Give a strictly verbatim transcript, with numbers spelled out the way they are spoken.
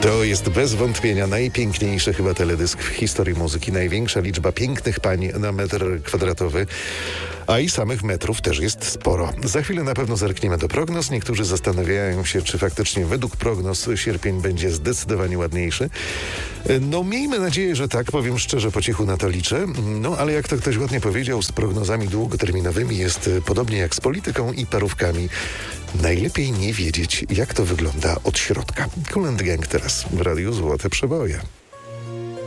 To jest bez wątpienia najpiękniejszy chyba teledysk w historii muzyki. Największa liczba pięknych pań na metr kwadratowy, a i samych metrów też jest sporo. Za chwilę na pewno zerkniemy do prognoz. Niektórzy zastanawiają się, czy faktycznie według prognoz sierpień będzie zdecydowanie ładniejszy. No miejmy nadzieję, że tak, powiem szczerze, po cichu na to liczę. No ale jak to ktoś ładnie powiedział, z prognozami długoterminowymi jest podobnie jak z polityką i parówkami. Najlepiej nie wiedzieć, jak to wygląda od środka. Kool and Gang teraz w Radiu Złote Przeboje.